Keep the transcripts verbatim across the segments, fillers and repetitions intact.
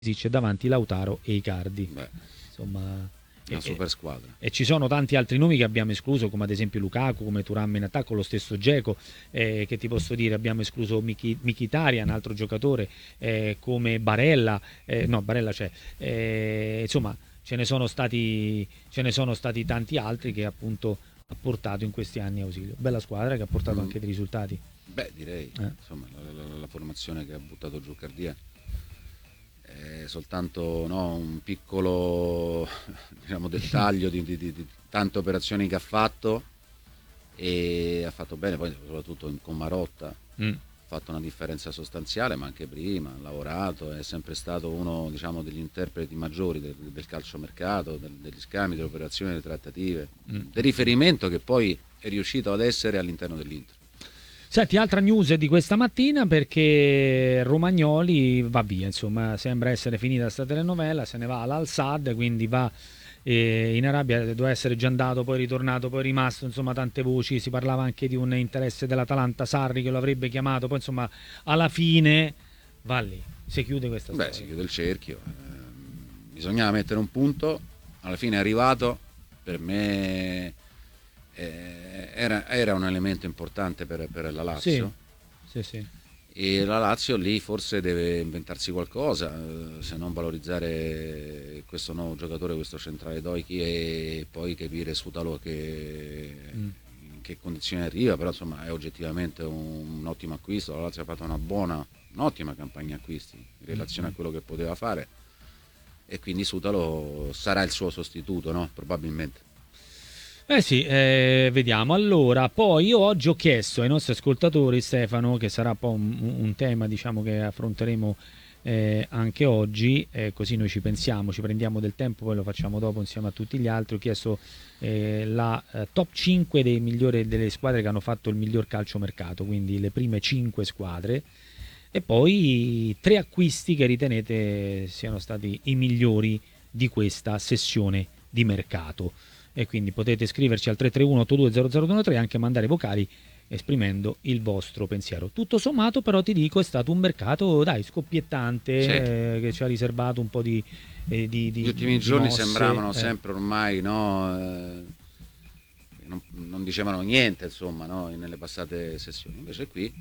c'è davanti Lautaro e Icardi. Beh, Insomma, una e, super squadra. E ci sono tanti altri nomi che abbiamo escluso, come ad esempio Lukaku, come Thuram in attacco, lo stesso Dzeko, eh, che ti posso dire, abbiamo escluso Miki- Mkhitaryan, altro giocatore, eh, come Barella, eh, no, Barella c'è, eh, insomma, ce ne sono stati ce ne sono stati tanti altri che appunto ha portato in questi anni Ausilio. Bella squadra che ha portato Mm. anche dei risultati. Beh, direi, Eh. insomma, la, la- la formazione che ha buttato giù Cardia è soltanto, no, un piccolo diciamo, dettaglio di, di- di- di tante operazioni che ha fatto, e ha fatto bene, poi soprattutto in- con Marotta Mm. ha fatto una differenza sostanziale, ma anche prima ha lavorato, è sempre stato uno, diciamo, degli interpreti maggiori del, del calciomercato, del- degli scambi, delle operazioni, delle trattative, Mm. del riferimento che poi è riuscito ad essere all'interno dell'Inter. Senti, altra news di questa mattina, perché Romagnoli va via, insomma, sembra essere finita questa telenovela, se ne va all'Al Sadd, quindi va eh, in Arabia, doveva essere già andato, poi ritornato, poi è rimasto, insomma, tante voci, si parlava anche di un interesse dell'Atalanta, Sarri che lo avrebbe chiamato, poi insomma, alla fine va lì, si chiude questa Beh, si storia. chiude il cerchio, ehm, bisognava mettere un punto, alla fine è arrivato, per me eh, era, era un elemento importante per, per la Sì, Lazio, sì, sì. e la Lazio lì forse deve inventarsi qualcosa, eh, se non valorizzare questo nuovo giocatore, questo centrale Doiki, e poi capire Sutalo che, Mm. in che condizioni arriva, però insomma è oggettivamente un, un ottimo acquisto, la Lazio ha fatto una buona, un'ottima campagna acquisti in relazione a quello che poteva fare, e quindi Sutalo sarà il suo sostituto, no? Probabilmente. Eh sì, eh, vediamo. Allora, poi io oggi ho chiesto ai nostri ascoltatori, Stefano, che sarà poi un, un tema, diciamo, che affronteremo eh, anche oggi, eh, così noi ci pensiamo, ci prendiamo del tempo, poi lo facciamo dopo insieme a tutti gli altri. Ho chiesto eh, la eh, top cinque dei migliori, delle squadre che hanno fatto il miglior calciomercato, quindi le prime cinque squadre, e poi tre acquisti che ritenete siano stati i migliori di questa sessione di mercato. E quindi potete scriverci al tre tre uno otto due zero zero due tre e anche mandare vocali esprimendo il vostro pensiero. Tutto sommato, però, ti dico, è stato un mercato, dai, scoppiettante, Sì. eh, che ci ha riservato un po' di, eh, di, di Gli ultimi di giorni mosse, sembravano eh. sempre ormai, no, eh, non, non dicevano niente, insomma, no, nelle passate sessioni. Invece qui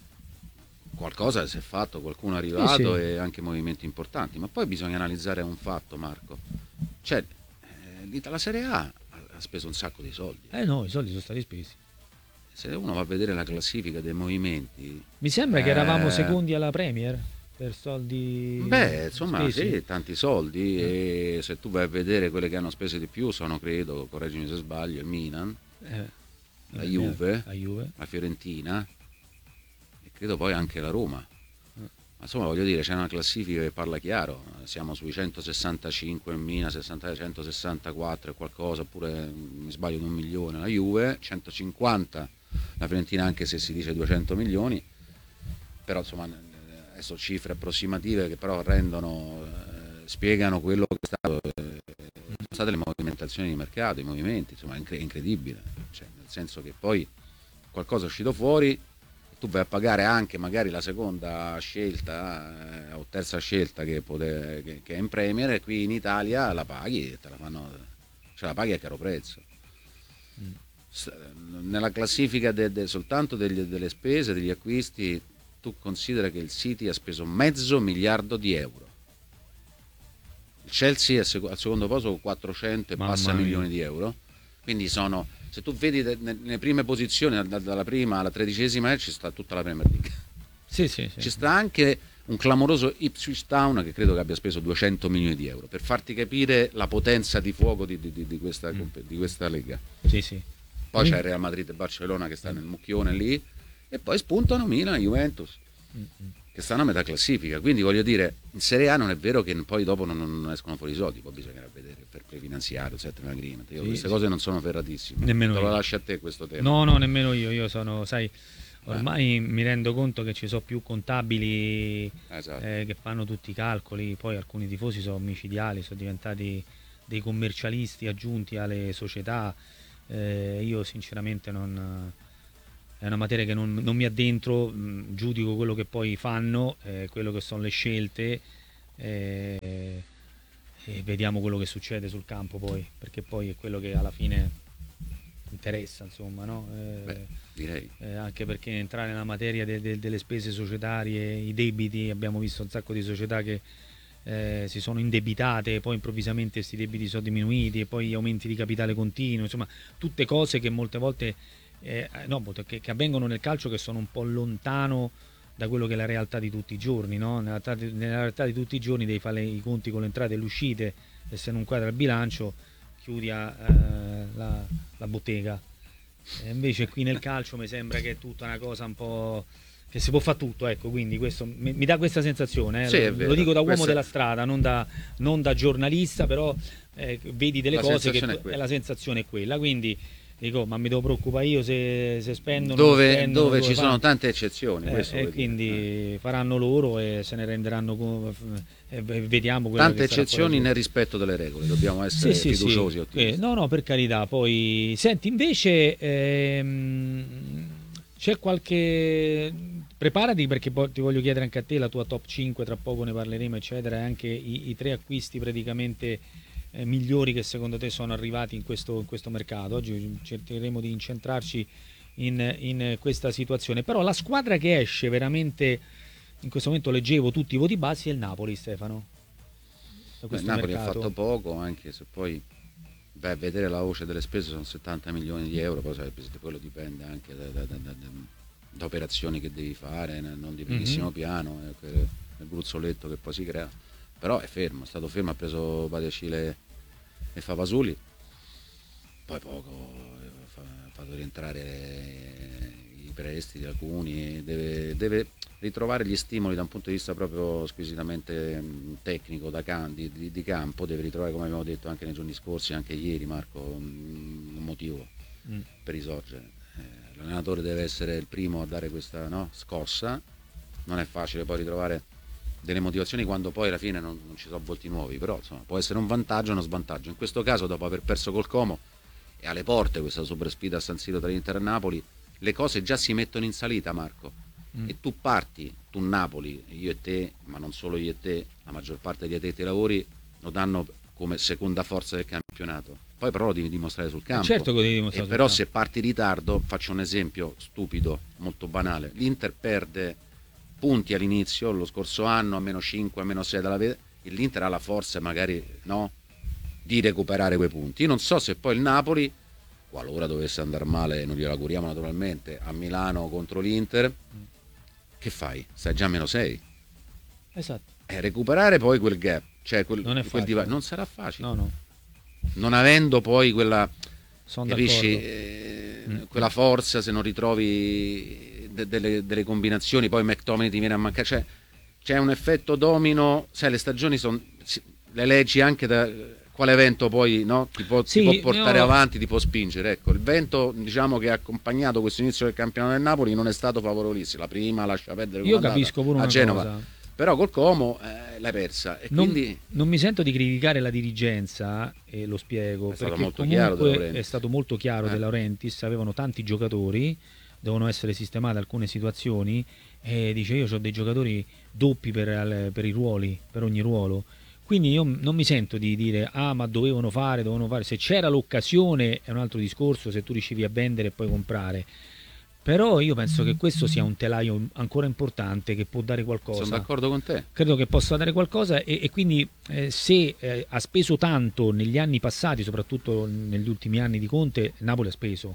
qualcosa si è fatto, qualcuno è Sì, arrivato, sì. e anche movimenti importanti. Ma poi bisogna analizzare un fatto, Marco. Cioè, eh, l'Ita- la Serie A ha ha speso un sacco di soldi. Eh no, i soldi sono stati spesi. Se uno va a vedere la classifica dei movimenti, Mi sembra che eravamo eh, secondi alla Premier per soldi beh, insomma, spesi. sì, tanti soldi, Eh, e se tu vai a vedere quelle che hanno speso di più sono, credo, correggimi se sbaglio, il Milan, eh, la eh, Juve, la Juve. la Fiorentina, e credo poi anche la Roma. Ma insomma, voglio dire, c'è una classifica che parla chiaro, siamo sui centosessantacinque, il Milan sessanta, centosessantaquattro e qualcosa, oppure mi sbaglio di un milione la Juve, centocinquanta la Fiorentina, anche se si dice duecento milioni, però insomma adesso cifre approssimative che però rendono, eh, spiegano quello che è stato, eh, sono state le movimentazioni di mercato, i movimenti, insomma è incre- incredibile, cioè, nel senso che poi qualcosa è uscito fuori, tu vai a pagare anche magari la seconda scelta, eh, o terza scelta che, pote- che, che è in Premier, e qui in Italia la paghi e te la fanno, cioè la paghi a caro prezzo. S- Nella classifica de- de- soltanto degli- delle spese, degli acquisti, tu considera che il City ha speso mezzo miliardo di euro, il Chelsea è sec- al secondo posto con quattrocento e passa Mamma mia. milioni di euro, quindi sono, se tu vedi de- ne- nelle prime posizioni, da- dalla prima alla tredicesima, eh, ci sta tutta la Premier League. Sì, sì, sì. Ci sta anche un clamoroso Ipswich Town che credo che abbia speso duecento milioni di euro, per farti capire la potenza di fuoco di, di- di questa, Mm. di questa lega. Sì, sì. Poi c'è il Real Madrid e Barcellona che sta nel mucchione lì, e poi spuntano Milan e Juventus che stanno a metà classifica. Quindi voglio dire, in Serie A non è vero che poi dopo non, non escono fuori i soldi, poi bisognerà vedere il fair play finanziario, il settlement agreement. Io Sì, queste sì. cose non sono ferratissimo, Nemmeno te lo io. lascio a te questo tema. No, no, nemmeno io. Io sono, sai, Eh, ormai mi rendo conto che ci sono più contabili esatto. eh, che fanno tutti i calcoli. Poi alcuni tifosi sono micidiali, sono diventati dei commercialisti aggiunti alle società. Eh, io sinceramente non, è una materia che non, non mi addentro, mh, giudico quello che poi fanno, eh, quello che sono le scelte. e, e vediamo quello che succede sul campo poi, perché poi è quello che alla fine interessa, insomma, no? Eh, Beh, direi. eh, anche perché entrare nella materia de- de- delle spese societarie, i debiti, abbiamo visto un sacco di società che eh, si sono indebitate, poi improvvisamente questi debiti sono diminuiti e poi aumenti di capitale continuo, insomma, tutte cose che molte volte eh, no, che, che avvengono nel calcio, che sono un po' lontano da quello che è la realtà di tutti i giorni, no? Nella, nella realtà di tutti i giorni devi fare i conti con le entrate e le uscite, e se non quadra il bilancio chiudi a, eh, la, la bottega. E invece qui nel calcio mi sembra che è tutta una cosa un po' che si può fare tutto, ecco, quindi questo mi, mi dà questa sensazione, eh. Sì, lo, è vero. lo dico da uomo Questa... della strada, non da, non da giornalista, però eh, vedi delle la cose che è è la sensazione è quella, quindi dico, ma mi devo preoccupare io se, se spendono dove, spendono, dove, dove ci fanno. sono tante eccezioni, Eh, questo e quindi dire. faranno loro e se ne renderanno co- e vediamo quello Tante che sarà eccezioni poi. nel rispetto delle regole, dobbiamo essere Sì, sì, fiduciosi e sì. Eh, ottimisti. no, no, per carità. Poi, senti, invece ehm, c'è qualche. Preparati perché poi ti voglio chiedere anche a te la tua top cinque, tra poco ne parleremo, eccetera, e anche i, i tre acquisti praticamente eh, migliori che secondo te sono arrivati in questo, in questo mercato. Oggi cercheremo di incentrarci in, in questa situazione. Però la squadra che esce veramente, in questo momento leggevo tutti i voti bassi, è il Napoli, Stefano. Da Beh, questo Napoli mercato. ha fatto poco, anche se poi beh, vedere la voce delle spese sono settanta milioni di euro, poi sarebbe, quello dipende anche da, da, da, da, da operazioni che devi fare, non di primissimo mm-hmm. piano, è quel, il gruzzoletto che poi si crea, però è fermo, è stato fermo, ha preso Badiacile e Favasuli, poi poco, ha fatto rientrare i prestiti alcuni, deve, deve ritrovare gli stimoli da un punto di vista proprio squisitamente tecnico, da can, di, di, di campo, deve ritrovare, come abbiamo detto anche nei giorni scorsi, anche ieri Marco, un motivo mm. per risorgere. Eh, l'allenatore deve essere il primo a dare questa no, scossa, non è facile poi ritrovare delle motivazioni quando poi alla fine non, non ci sono volti nuovi, però insomma, può essere un vantaggio o uno svantaggio. In questo caso, dopo aver perso col Como e alle porte questa super sfida a San Siro tra Inter e Napoli, le cose già si mettono in salita, Marco. Mm. E tu parti, tu Napoli, io e te, ma non solo io e te, la maggior parte degli addetti ai lavori lo danno come seconda forza del campionato. Poi però lo devi dimostrare sul campo. Certo che devi dimostrare. E però se parti in ritardo, faccio un esempio stupido, molto banale. L'Inter perde punti all'inizio, lo scorso anno a meno cinque, a meno sei dalla vede, e l'Inter ha la forza magari no, di recuperare quei punti. Io non so se poi il Napoli, qualora dovesse andare male, non glielo auguriamo naturalmente, a Milano contro l'Inter, mm. che fai? Stai già a meno sei. Esatto. E recuperare poi quel gap, cioè quel, non, è quel div- non sarà facile. No, no. Non avendo poi quella, Sono capisci, eh, mm. quella forza, se non ritrovi de- delle, delle combinazioni, poi McTominay ti viene a mancare. Cioè, c'è un effetto domino, sai, le stagioni sono, le leggi anche da quale vento poi no, ti, può, sì, ti può portare ho... avanti, ti può spingere. Ecco, il vento diciamo che ha accompagnato questo inizio del campionato del Napoli non è stato favorevolissimo. La prima lascia perdere io capisco pure a una Genova. Cosa. Però col Como eh, l'hai persa. E non, quindi... non mi sento di criticare la dirigenza, e lo spiego, è stato perché molto chiaro è stato molto chiaro eh. De Laurentiis, avevano tanti giocatori, devono essere sistemate alcune situazioni, e dice io ho dei giocatori doppi per, per i ruoli, per ogni ruolo. Quindi io non mi sento di dire ah ma dovevano fare, dovevano fare, se c'era l'occasione è un altro discorso, se tu riuscivi a vendere e poi comprare. Però io penso che questo sia un telaio ancora importante che può dare qualcosa. Sono d'accordo con te. Credo che possa dare qualcosa e, e quindi eh, se eh, ha speso tanto negli anni passati, soprattutto negli ultimi anni di Conte, Napoli ha speso.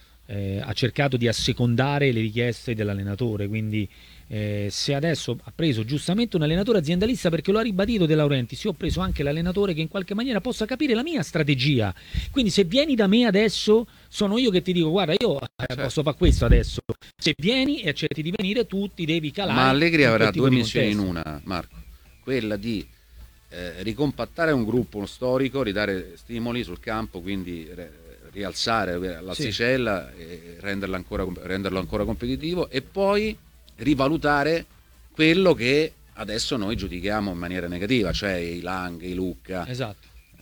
Eh, ha cercato di assecondare le richieste dell'allenatore, quindi eh, se adesso ha preso giustamente un allenatore aziendalista, perché lo ha ribadito De Laurentiis, io ho preso anche l'allenatore che in qualche maniera possa capire la mia strategia, quindi se vieni da me adesso sono io che ti dico guarda io eh, certo. posso fare questo adesso, se vieni e accetti di venire tu ti devi calare. Ma Allegri avrà due missioni in una, Marco, quella di eh, ricompattare un gruppo, uno storico, ridare stimoli sul campo, quindi re, rialzare l'asticella sì. e renderlo ancora, renderlo ancora competitivo, e poi rivalutare quello che adesso noi giudichiamo in maniera negativa, cioè i Lang, i Lucca, esatto.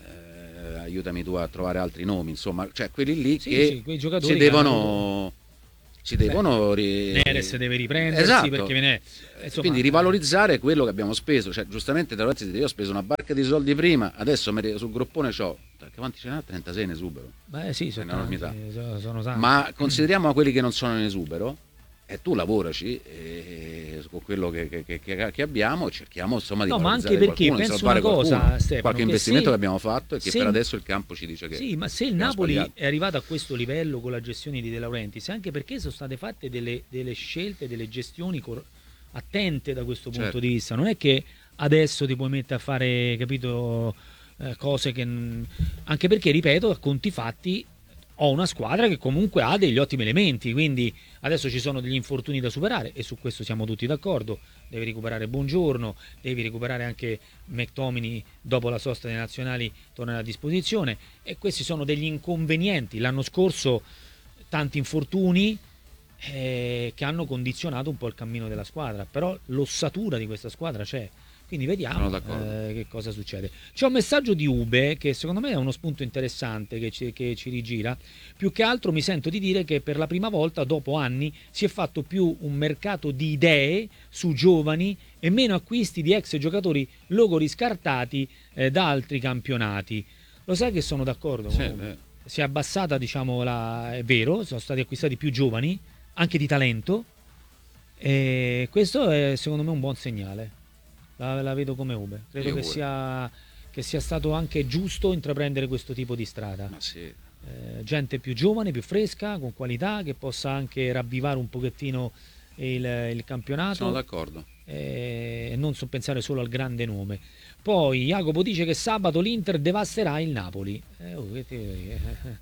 eh, aiutami tu a trovare altri nomi, insomma, cioè quelli lì sì, che sì, quei giocatori si devono si devono ri... Neres deve riprendersi, esatto. perché viene... Insomma, quindi rivalorizzare quello che abbiamo speso, cioè giustamente Da Laurentiis dice io ho speso una barca di soldi prima, adesso sul groppone c'ho, quanti ce n'ha? trentasei in esubero. Beh sì, sono, tanti, sono, sono tanti. Ma consideriamo quelli che non sono in esubero e tu lavoraci e, con quello che, che, che, che abbiamo, cerchiamo insomma di no, ma anche perché qualcuno, penso una cosa, qualcuno, Stefano, qualche investimento se, che abbiamo fatto e che per adesso il campo ci dice che sì, ma se il Napoli sbagliato. È arrivato a questo livello con la gestione di De Laurentiis, anche perché sono state fatte delle, delle scelte, delle gestioni cor- attente da questo punto certo. di vista. Non è che adesso ti puoi mettere a fare, capito, eh, cose che... Anche perché, ripeto, a conti fatti ho una squadra che comunque ha degli ottimi elementi, quindi adesso ci sono degli infortuni da superare e su questo siamo tutti d'accordo. Devi recuperare Buongiorno, devi recuperare anche McTominay dopo la sosta dei nazionali, tornerà a disposizione, e questi sono degli inconvenienti. L'anno scorso tanti infortuni eh, che hanno condizionato un po' il cammino della squadra, però l'ossatura di questa squadra c'è. Quindi vediamo eh, che cosa succede. C'è un messaggio di Ube che secondo me è uno spunto interessante che ci, che ci rigira. Più che altro mi sento di dire che per la prima volta dopo anni si è fatto più un mercato di idee su giovani e meno acquisti di ex giocatori logori scartati eh, da altri campionati. Lo sai che sono d'accordo? Sì, si è abbassata, diciamo, la... è vero, sono stati acquistati più giovani, anche di talento, e questo è secondo me un buon segnale. La, la vedo come Ube, credo che sia, che sia stato anche giusto intraprendere questo tipo di strada. Ma sì. eh, gente più giovane, più fresca, con qualità, che possa anche ravvivare un pochettino il, il campionato. Sono d'accordo. E non so pensare solo al grande nome. Poi Jacopo dice che sabato l'Inter devasterà il Napoli. Eh, oh, che te...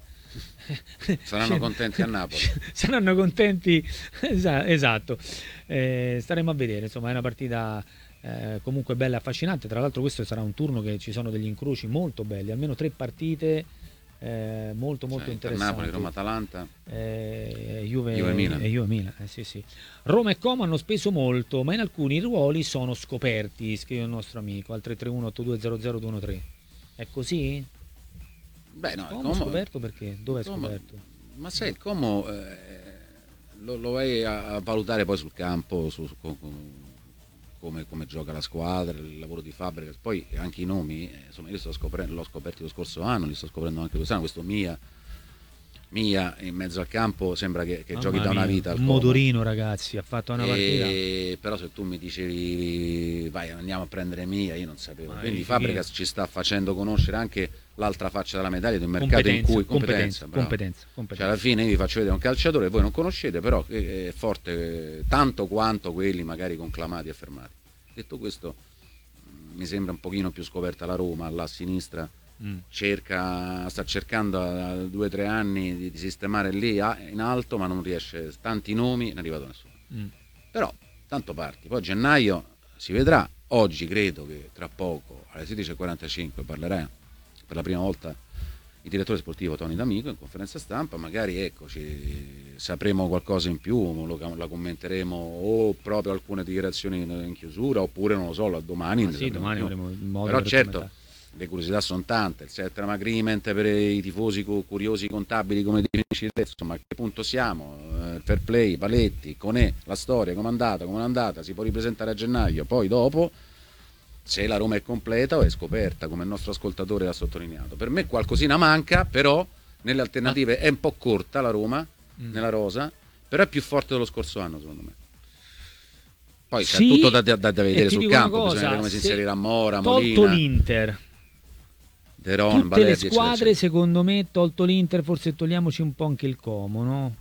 Saranno contenti a Napoli. Saranno contenti, esatto. Eh, staremo a vedere, insomma è una partita Eh, comunque bella e affascinante. Tra l'altro questo sarà un turno che ci sono degli incroci molto belli, almeno tre partite eh, molto molto cioè, interessanti. Napoli, Roma, Atalanta, eh, Juve, Juve Milan. E Juve Milan. Eh, sì, sì. Roma e Como hanno speso molto, ma in alcuni ruoli sono scoperti, scrive il nostro amico al tre tre uno otto due zero zero due uno tre. È così? Beh, no, Como Como... scoperto perché? Dove è Como... scoperto? Ma sai, il Como eh, lo, lo vai a valutare poi sul campo, su, su, con, Come, come gioca la squadra, il lavoro di fabbrica, poi anche i nomi, eh, insomma io sto scoprendo, l'ho scoperti lo scorso anno, li sto scoprendo anche quest'anno, questo Mia, Mia in mezzo al campo sembra che, che giochi da una vita. Un motorino, ragazzi, ha fatto una partita. E... però se tu mi dicevi vai andiamo a prendere Mia, io non sapevo, ma quindi Fabregas ci sta facendo conoscere anche l'altra faccia della medaglia di un mercato competenza, in cui competenza, competenza, competenza. Cioè alla fine io vi faccio vedere un calciatore che voi non conoscete, però è forte tanto quanto quelli magari conclamati e affermati. Detto questo, mi sembra un pochino più scoperta la Roma, là a sinistra mm. cerca, sta cercando da due o tre anni di, di sistemare lì in alto, ma non riesce, tanti nomi, non è arrivato nessuno. Mm. Però tanto parti, poi a gennaio si vedrà. Oggi credo che tra poco alle sedici e quarantacinque parlerà per la prima volta il direttore sportivo Tony D'Amico in conferenza stampa, magari ecco ci sapremo qualcosa in più, lo, la commenteremo o proprio alcune dichiarazioni in chiusura oppure non lo so, domani. Ah, sì, domani avremo il modo. Però certo le curiosità sono tante, il settlement agreement per i tifosi curiosi contabili come definisci te, insomma a che punto siamo, il fair play, paletti, conè, la storia, com'è andata, come è andata, si può ripresentare a gennaio, poi dopo se la Roma è completa o è scoperta, come il nostro ascoltatore ha sottolineato. Per me qualcosina manca, però nelle alternative è un po' corta la Roma, mm. nella rosa, però è più forte dello scorso anno secondo me. Poi sì, c'è tutto da, da, da vedere sul campo, cosa, bisogna vedere come si inserirà Mora, Molina. Tolto l'Inter, Deron, tutte Valerdi, le squadre eccetera, eccetera. Secondo me, tolto l'Inter, forse togliamoci un po' anche il Como, no?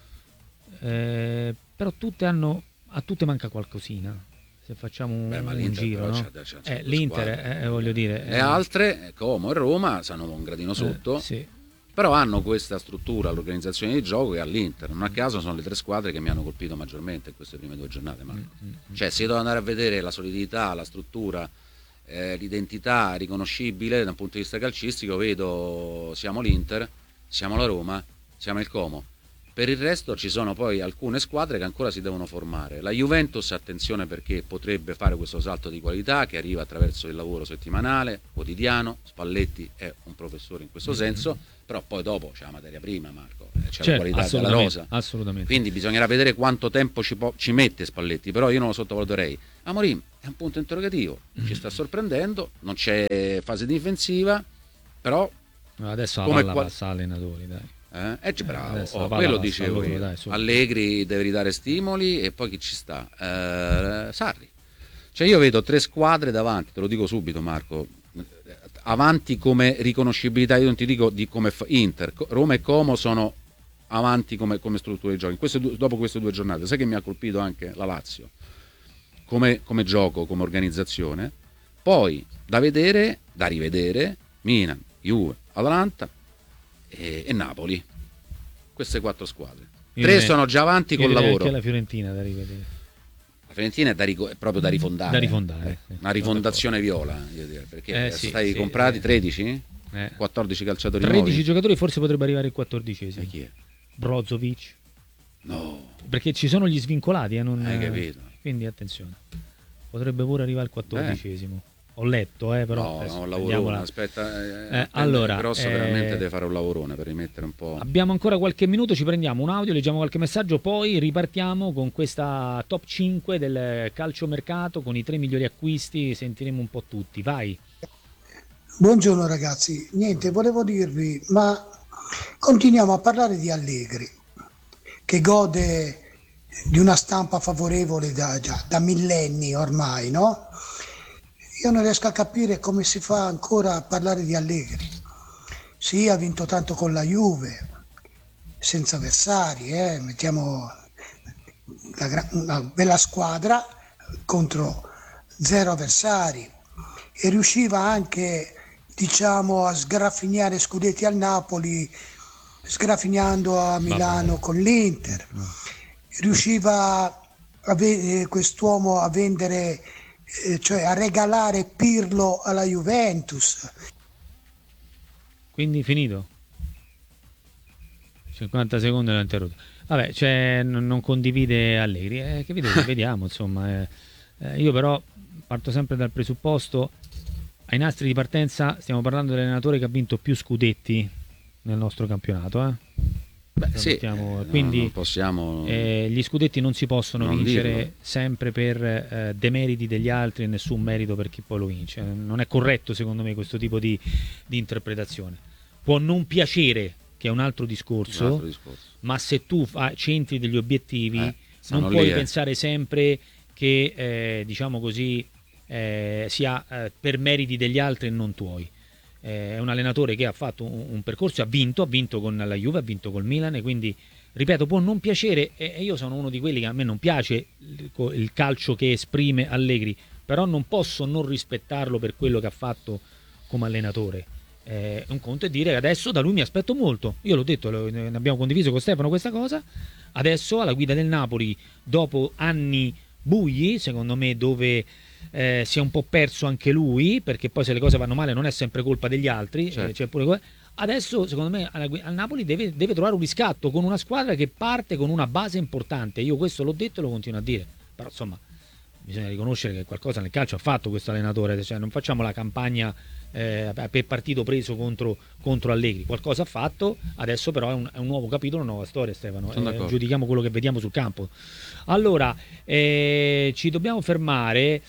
Eh, però tutte hanno, a tutte manca qualcosina. Se facciamo un, Beh, un giro, no? c'è, c'è, c'è eh, l'Inter, eh, voglio dire, le eh. altre, Como e Roma, stanno un gradino sotto, eh, sì. però hanno questa struttura, l'organizzazione di gioco che ha l'Inter. Non a caso sono le tre squadre che mi hanno colpito maggiormente in queste prime due giornate. Mm, mm, cioè, se io devo andare a vedere la solidità, la struttura, eh, l'identità riconoscibile da un punto di vista calcistico, vedo siamo l'Inter, siamo la Roma, siamo il Como. Per il resto ci sono poi alcune squadre che ancora si devono formare. La Juventus, attenzione, perché potrebbe fare questo salto di qualità che arriva attraverso il lavoro settimanale, quotidiano. Spalletti è un professore in questo senso, però poi dopo c'è la materia prima, Marco, c'è certo, la qualità della rosa. Assolutamente. Quindi bisognerà vedere quanto tempo ci, po- ci mette Spalletti, però io non lo sottovaluterei. Amorim è un punto interrogativo, ci sta sorprendendo, non c'è fase difensiva, però adesso la palla passa allenatori, dai. Eh, eh bravo, oh, quello dicevo io. Dai, Allegri deve ridare stimoli e poi chi ci sta? Eh, Sarri. Cioè io vedo tre squadre davanti, te lo dico subito Marco, avanti come riconoscibilità, io non ti dico di come fa Inter, Roma e Como sono avanti come, come struttura di gioco. In queste, dopo queste due giornate, sai che mi ha colpito anche la Lazio come, come gioco, come organizzazione. Poi da vedere, da rivedere Milan, Juve, Atalanta e, e Napoli, queste quattro squadre. Io Tre sono già avanti col lavoro. Anche la Fiorentina da rivedere. La Fiorentina è, da rico- è proprio da rifondare. Da rifondare. Eh, sì, una rifondazione viola, io direi, perché eh, sì, stai sì, comprati eh, tredici? Eh. quattordici calciatori tredici nuovi. Giocatori, forse potrebbe arrivare il quattordicesimo. E chi è? Brozovic. No. Perché ci sono gli svincolati, eh, non... Hai capito? Quindi attenzione. Potrebbe pure arrivare il quattordicesimo. Ho letto, eh, però no, no, un lavorone, aspetta, eh, eh, allora, Grosso eh, veramente deve fare un lavorone per rimettere un po'. Abbiamo ancora qualche minuto, ci prendiamo un audio, leggiamo qualche messaggio, poi ripartiamo con questa top cinque del calciomercato con i tre migliori acquisti, sentiremo un po' tutti. Vai. Buongiorno ragazzi, niente, volevo dirvi, ma continuiamo a parlare di Allegri, che gode di una stampa favorevole da, già, da millenni ormai, no? Io non riesco a capire come si fa ancora a parlare di Allegri. Sì, ha vinto tanto con la Juve, senza avversari, eh? Mettiamo una, una bella squadra contro zero avversari e riusciva anche, diciamo, a sgraffignare scudetti al Napoli, sgraffignando a Milano Vabbè. con l'Inter. Riusciva a ve- quest'uomo a vendere, eh, cioè a regalare Pirlo alla Juventus. Quindi finito? cinquanta secondi l'ho interrotto. Vabbè, cioè non, non condivide Allegri, eh, che vedete, vediamo, insomma. Eh, eh, io però parto sempre dal presupposto, ai nastri di partenza stiamo parlando dell'allenatore che ha vinto più scudetti nel nostro campionato, eh? Beh, sì, mettiamo, quindi no, non possiamo... eh, gli scudetti non si possono non vincere dirlo. sempre per eh, demeriti degli altri e nessun merito per chi poi lo vince. Non è corretto secondo me questo tipo di, di interpretazione. Può non piacere, che è un altro discorso, un altro discorso. ma se tu fa, centri degli obiettivi eh, non puoi lì, eh. pensare sempre che eh, diciamo così eh, sia eh, per meriti degli altri e non tuoi. È un allenatore che ha fatto un, un percorso, ha vinto, ha vinto con la Juve, ha vinto col Milan e quindi, ripeto, può non piacere, e io sono uno di quelli che a me non piace il, il calcio che esprime Allegri, però non posso non rispettarlo per quello che ha fatto come allenatore. Eh, un conto è dire che adesso da lui mi aspetto molto, io l'ho detto, lo, ne abbiamo condiviso con Stefano questa cosa, adesso alla guida del Napoli, dopo anni bui, secondo me, dove Eh, si è un po' perso anche lui, perché poi se le cose vanno male non è sempre colpa degli altri, certo. eh, c'è pure... adesso secondo me al Napoli deve, deve trovare un riscatto con una squadra che parte con una base importante. Io questo l'ho detto e lo continuo a dire, però insomma bisogna riconoscere che qualcosa nel calcio ha fatto questo allenatore, cioè non facciamo la campagna eh, per partito preso contro, contro Allegri, qualcosa ha fatto, adesso però è un, è un nuovo capitolo, una nuova storia, Stefano, eh, giudichiamo quello che vediamo sul campo. Allora eh, ci dobbiamo fermare.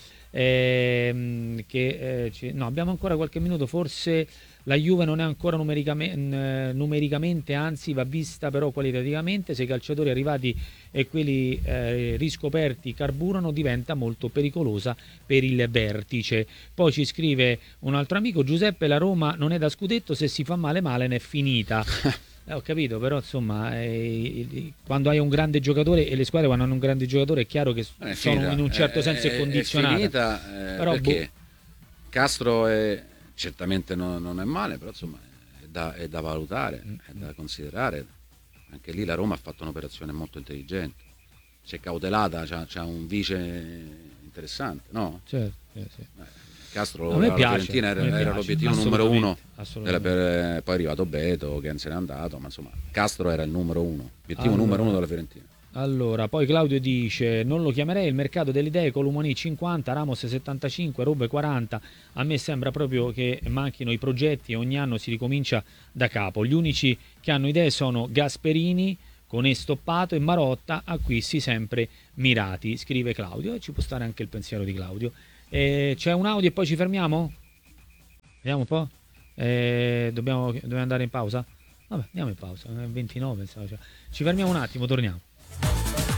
Eh, che, eh, ci, no, abbiamo ancora qualche minuto, forse la Juve non è ancora numericamente, numericamente, anzi va vista però qualitativamente. Se i calciatori arrivati e quelli eh, riscoperti carburano, diventa molto pericolosa per il vertice. Poi ci scrive un altro amico: Giuseppe, la Roma non è da scudetto, se si fa male male ne è finita. Eh, ho capito, però insomma eh, quando hai un grande giocatore, e le squadre quando hanno un grande giocatore è chiaro che è sono finita. in un certo senso è, è condizionate. È finita, eh, però perché boh. Castro è, certamente non, non è male, però insomma è da, è da valutare, mm. è da considerare. Anche lì la Roma ha fatto un'operazione molto intelligente, si è cautelata, c'ha, c'ha un vice interessante, no? Certo, eh, sì. Eh. Castro A me la piace, Fiorentina era, a me era piace, l'obiettivo numero assolutamente, uno, assolutamente. della- per- poi è arrivato Beto che se n'è andato, ma insomma Castro era il numero uno, obiettivo Allora. numero uno della Fiorentina. Allora, poi Claudio dice: non lo chiamerei il mercato delle idee, Colomani cinquanta, Ramos settantacinque, Robe quaranta. A me sembra proprio che manchino i progetti e ogni anno si ricomincia da capo. Gli unici che hanno idee sono Gasperini con E stoppato e Marotta, acquisti sempre mirati, scrive Claudio, e ci può stare anche il pensiero di Claudio. Eh, c'è un audio e poi ci fermiamo? Vediamo un po'. Eh, dobbiamo, dobbiamo andare in pausa? Vabbè, andiamo in pausa, è ventinove, insomma. Ci fermiamo un attimo, torniamo.